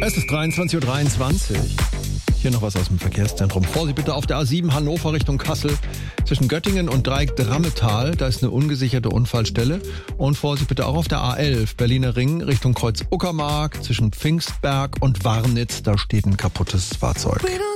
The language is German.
Es ist 23:23 Uhr. Hier noch was aus dem Verkehrszentrum. Vorsicht bitte auf der A7 Hannover Richtung Kassel. Zwischen Göttingen und Dreieck-Drammetal, da ist eine ungesicherte Unfallstelle. Und Vorsicht bitte auch auf der A11 Berliner Ring Richtung Kreuz Uckermark. Zwischen Pfingstberg und Warnitz, da steht ein kaputtes Fahrzeug.